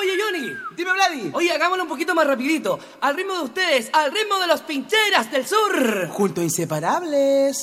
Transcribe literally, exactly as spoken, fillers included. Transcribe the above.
Oye, Johnny. Dime, Vladi. Oye, hagámoslo un poquito más rapidito. Al ritmo de ustedes, al ritmo de los Pincheras del Sur. Juntos inseparables.